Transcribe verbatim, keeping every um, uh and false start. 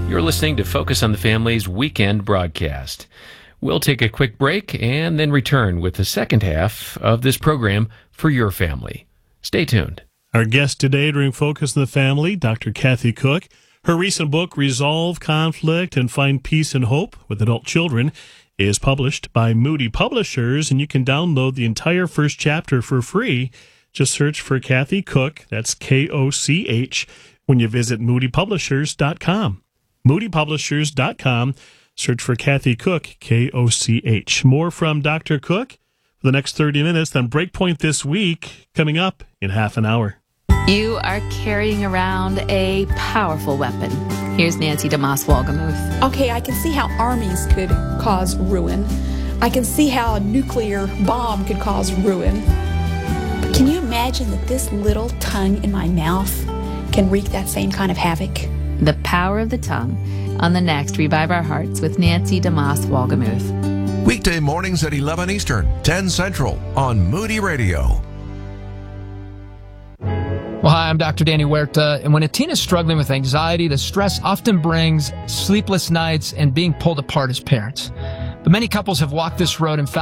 You're listening to Focus on the Family's weekend broadcast. We'll take a quick break and then return with the second half of this program for your family. Stay tuned. Our guest today during Focus on the Family, Doctor Kathy Cook. Her recent book, Resolve Conflict and Find Peace and Hope with Adult Children, is published by Moody Publishers, and you can download the entire first chapter for free. Just search for Kathy Cook, that's K O C H, when you visit moody publishers dot com. moody publishers dot com. Search for Kathy Cook, K O C H. More from Doctor Cook for the next thirty minutes, then Breakpoint This Week, coming up in half an hour. You are carrying around a powerful weapon. Here's Nancy DeMoss Wolgemuth. Okay, I can see how armies could cause ruin. I can see how a nuclear bomb could cause ruin. But can you imagine that this little tongue in my mouth can wreak that same kind of havoc? The power of the tongue on the next Revive Our Hearts with Nancy DeMoss Wolgemuth. Weekday mornings at eleven Eastern, ten Central on Moody Radio. Well, hi, I'm Doctor Danny Huerta, and when a teen is struggling with anxiety, the stress often brings sleepless nights and being pulled apart as parents. But many couples have walked this road and found